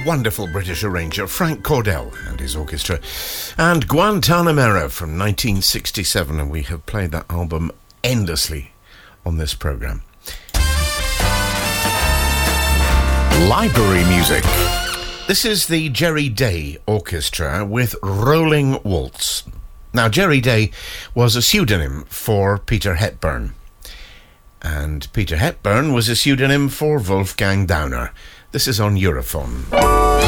wonderful British arranger Frank Cordell and his orchestra, and Guantanamera from 1967, and we have played that album endlessly on this programme. Library music. This is the Jerry Day Orchestra with Rolling Waltz. Now, Jerry Day was a pseudonym for Peter Hepburn, and Peter Hepburn was a pseudonym for Wolfgang Downer. This is on Europhone.